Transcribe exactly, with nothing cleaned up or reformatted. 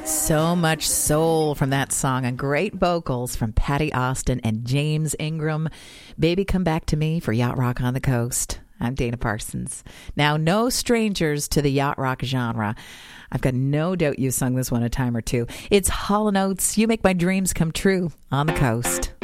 So much soul from that song and great vocals from Patty Austin and James Ingram. Baby, Come Back to Me for Yacht Rock on the Coast. I'm Dana Parsons. Now, no strangers to the yacht rock genre. I've got no doubt you've sung this one a time or two. It's Hall and Oates, You Make My Dreams Come True on the Coast.